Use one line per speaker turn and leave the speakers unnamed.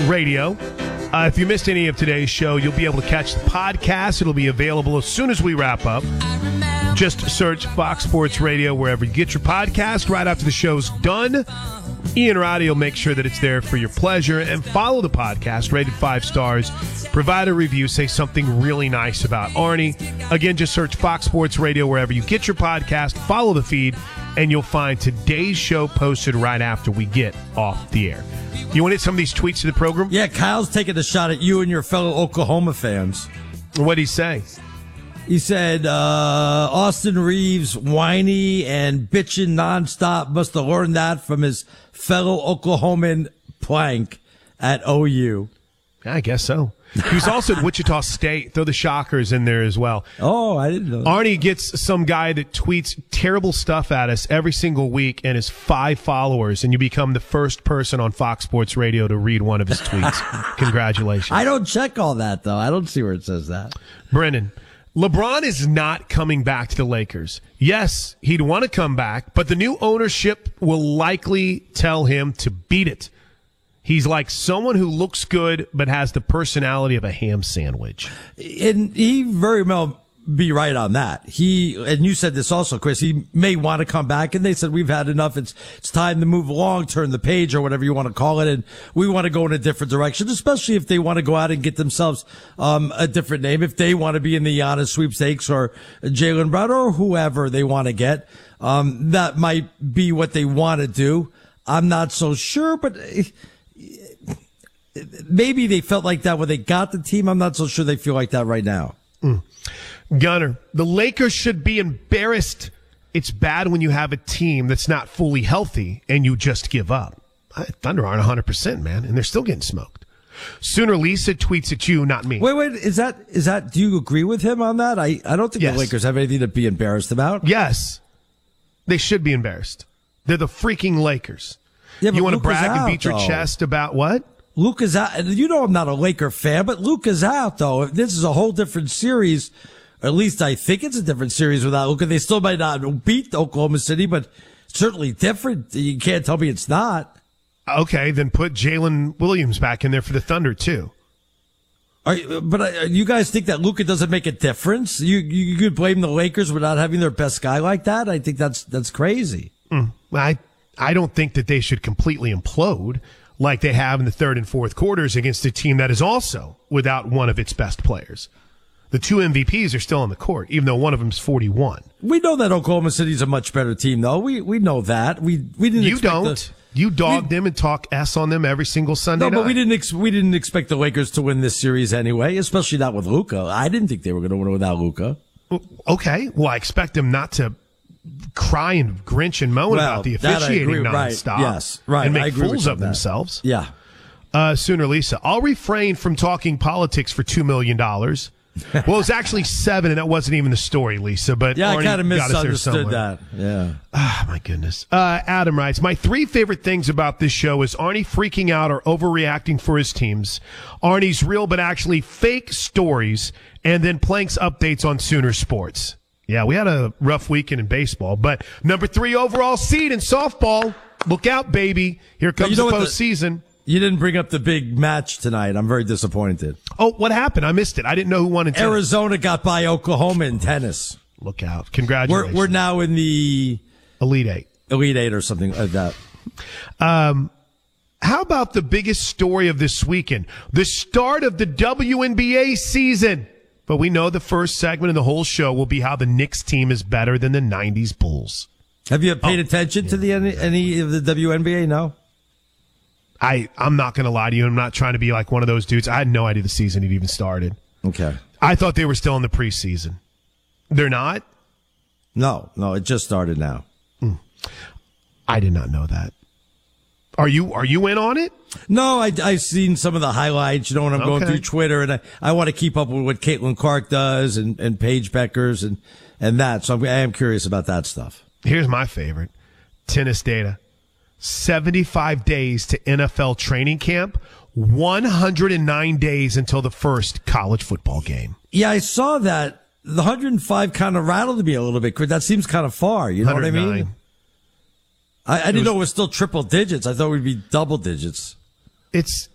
Radio. If you missed any of today's show, you'll be able to catch the podcast. It'll be available as soon as we wrap up. Just search Fox Sports Radio wherever you get your podcast. Right after the show's done, Ian Roddy will make sure that it's there for your pleasure. And follow the podcast, rated 5 stars. Provide a review. Say something really nice about Arnie. Again, just search Fox Sports Radio wherever you get your podcast. Follow the feed, and you'll find today's show posted right after we get off the air. You want to hit some of these tweets to the program?
Yeah, Kyle's taking a shot at you and your fellow Oklahoma fans.
What'd he say?
He said, Austin Reeves, whiny and bitching nonstop, must have learned that from his fellow Oklahoman Plank at OU.
I guess so. He was also at Wichita State. Throw the Shockers in there as well.
Oh, I didn't know that.
Arnie gets some guy that tweets terrible stuff at us every single week and has 5 followers, and you become the first person on Fox Sports Radio to read one of his tweets. Congratulations.
I don't check all that, though. I don't see where it says that.
Brennan, LeBron is not coming back to the Lakers. Yes, he'd want to come back, but the new ownership will likely tell him to beat it. He's like someone who looks good but has the personality of a ham sandwich.
And he very well be right on that. And you said this also, Chris, he may want to come back, and they said, we've had enough. It's time to move along, turn the page, or whatever you want to call it. And we want to go in a different direction, especially if they want to go out and get themselves a different name. If they want to be in the Giannis sweepstakes or Jaylen Brown or whoever they want to get, that might be what they want to do. I'm not so sure, but maybe they felt like that when they got the team. I'm not so sure they feel like that right now.
Gunner, the Lakers should be embarrassed. It's bad when you have a team that's not fully healthy and you just give up. Thunder aren't 100%, man, and they're still getting smoked. Sooner Lisa tweets at you, not me.
Wait, is that, do you agree with him on that? I don't think the Lakers have anything to be embarrassed about.
Yes. They should be embarrassed. They're the freaking Lakers.
Yeah,
you want to brag
out,
and beat your chest about what?
Luka's out. You know I'm not a Laker fan, but Luka's out, though. This is a whole different series. Or at least I think it's a different series without Luka. They still might not beat Oklahoma City, but certainly different. You can't tell me it's not.
Okay, then put Jalen Williams back in there for the Thunder, too.
But you guys think that Luka doesn't make a difference? You could blame the Lakers for not having their best guy like that? I think that's crazy.
I don't think that they should completely implode like they have in the third and fourth quarters against a team that is also without one of its best players. The 2 MVPs are still on the court, even though one of them's 41.
We know that Oklahoma City's a much better team, though. We know that. We didn't.
You don't. You dog them and talk S on them every single Sunday night.
No, but we didn't expect the Lakers to win this series anyway, especially not with Luka. I didn't think they were going to win without Luka.
Okay, well, I expect them not to cry and grinch and moan about the officiating nonstop.
Right. Yes, right.
And make fools of themselves.
Yeah.
Sooner Lisa, I'll refrain from talking politics for $2 million. Well, it's actually 7, and that wasn't even the story, Lisa. But
yeah,
Arnie
I kind of misunderstood
that.
Yeah.
Ah, my goodness. Adam writes, my 3 favorite things about this show is Arnie freaking out or overreacting for his teams, Arnie's real but actually fake stories, and then Plank's updates on Sooner sports. Yeah, we had a rough weekend in baseball, but number 3 overall seed in softball. Look out, baby. Here comes the postseason.
You didn't bring up the big match tonight. I'm very disappointed.
Oh, what happened? I missed it. I didn't know who won in tennis.
Arizona got by Oklahoma in tennis.
Look out. Congratulations.
We're now in the
Elite Eight.
Elite Eight or something like that.
How about the biggest story of this weekend? The start of the WNBA season. But we know the first segment of the whole show will be how the Knicks team is better than the 90s Bulls.
Have you paid attention to any of the WNBA? No?
I'm not going to lie to you. I'm not trying to be like one of those dudes. I had no idea the season had even started.
Okay.
I thought they were still in the preseason. They're not?
No, it just started now.
I did not know that. Are you in on it?
No, I've seen some of the highlights, when I'm going through Twitter, and I want to keep up with what Caitlin Clark does and Paige Beckers and that. So I am curious about that stuff.
Here's my favorite. Tennis data. 75 days to NFL training camp, 109 days until the first college football game.
Yeah, I saw that. The 105 kind of rattled me a little bit. That seems kind of far. You know what I mean? I didn't know it was still triple digits. I thought it would be double digits.
It's